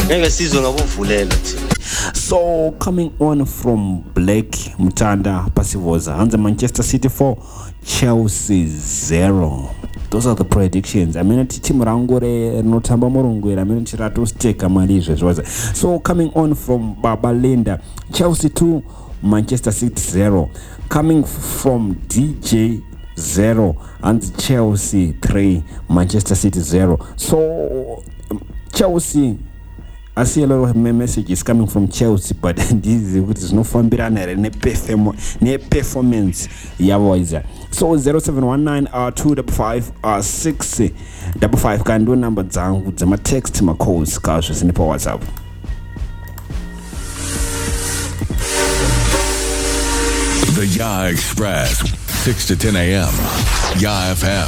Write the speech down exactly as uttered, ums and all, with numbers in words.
ngeke sizwe ngakuvulela thina. So coming on from Black Mutanda Pasivoza, Hansa Manchester City four, Chelsea zero. Those are the predictions. I mean, team rangore notamba morungwera. I mean, chirato steka malije zwaza. So coming on from Babalinda, Chelsea two, Manchester City zero. Coming from D J zero and Chelsea three, Manchester City zero. So um, Chelsea, I see a lot of messages coming from Chelsea, but this is no fun ne performance yavoiza. So zero seven one nine R two five R six double five can do number zangu zama text ma calls kasho sinipo WhatsApp. The Ya Express, six to ten a.m. Ya F M.